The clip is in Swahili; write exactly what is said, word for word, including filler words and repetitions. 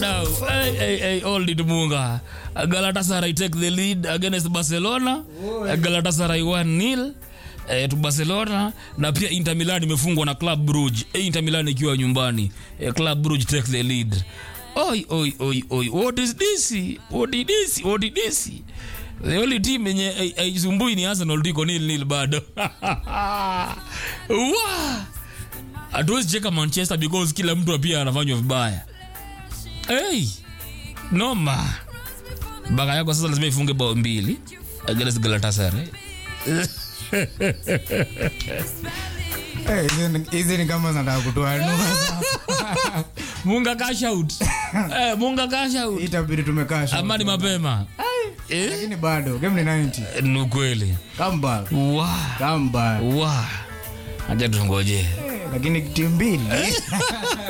Now, hey, hey, hey, all it Munga. Galatasaray take the lead against Barcelona. Galatasaray one nil eh, to Barcelona, na pia Inter Milan imefungwa na Club Brugge. Eh, Inter Milan ikiwa nyumbani. Eh, Club Brugge take the lead. Oi oi oi oi. What is this? What is this? What is this? The only team yenye haisumbui ni Arsenal, tiko nil nil bado. Wow! Hatuwezi cheka Manchester because kila mtu pia anafanywa vibaya. Hey! Noma. Baka yako sasa lazima ifunge bao mbili against Galatasaray. Eh, hizi ni kama nataka kutoa nuka. Munga cash out. Eh, Munga cash out. Itabidi tumecash. Amani mapema. Eh, lakini bado game ni ninety. Ni kweli. Come back. Wow. Come back. Wow. Acha tungoje. Eh, lakini timu mbili.